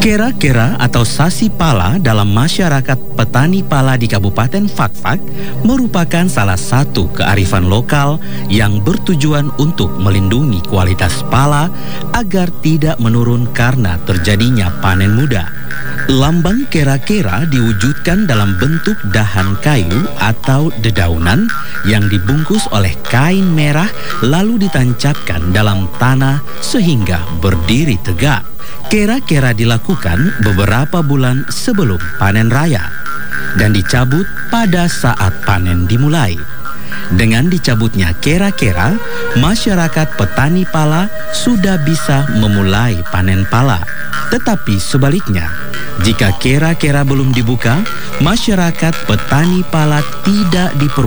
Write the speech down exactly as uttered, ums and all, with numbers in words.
Kera-kera atau sasi pala dalam masyarakat petani pala di Kabupaten Fakfak merupakan salah satu kearifan lokal yang bertujuan untuk melindungi kualitas pala agar tidak menurun karena terjadinya panen muda. Lambang kera-kera diwujudkan dalam bentuk dahan kayu atau dedaunan yang dibungkus oleh kain merah lalu ditancapkan dalam tanah sehingga berdiri tegak. Kera-kera dilakukan beberapa bulan sebelum panen raya dan dicabut pada saat panen dimulai. Dengan dicabutnya kera-kera, masyarakat petani pala sudah bisa memulai panen pala. Tetapi sebaliknya, jika kera-kera belum dibuka, masyarakat petani pala tidak diperbolehkan